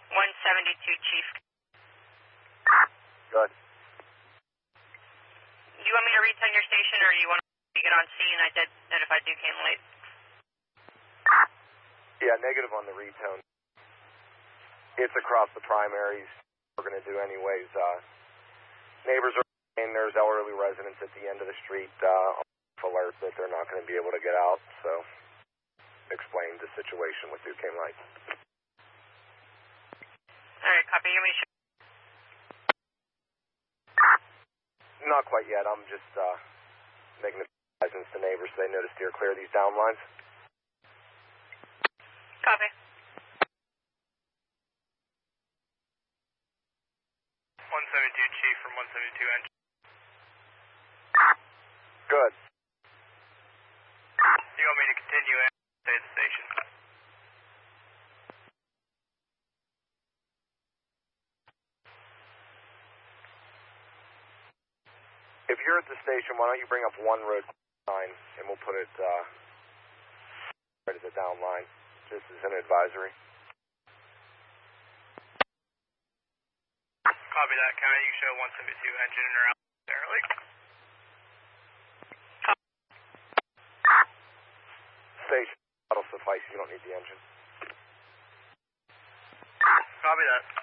172, Chief. Good. Do you want me to retone your station, or do you want to get on scene? I did notify Duquesne late. Yeah, negative on the retone. It's across the primaries. We're going to do anyways. Neighbors are saying there's elderly residents at the end of the street alert that they're not going to be able to get out, so explain the situation with Duquesne Light. All right, copy. You want me to show? Not quite yet. I'm just making the presence to neighbors so they know to steer clear of these down lines. Copy. 172, Chief, from 172 engine. Good. Do you want me to continue and stay at the station? If you're at the station, why don't you bring up one road sign and we'll put it right at the down line, just as an advisory. Copy that, County. You show 172 engine and around early. Station, that'll suffice. You don't need the engine. Copy that.